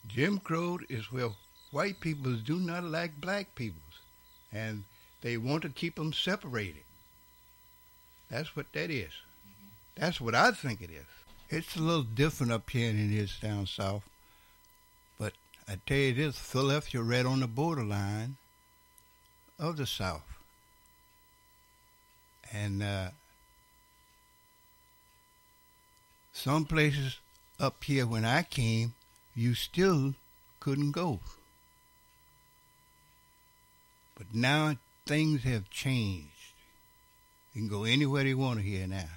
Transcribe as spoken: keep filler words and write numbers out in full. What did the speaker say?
Jim Crow is where white people do not like black people, and they want to keep them separated. That's what that is. That's what I think it is. It's a little different up here than it is down south, but I tell you this, Philadelphia right on the borderline of the South. And uh, some places up here when I came, you still couldn't go. But now things have changed. You can go anywhere you want to here now.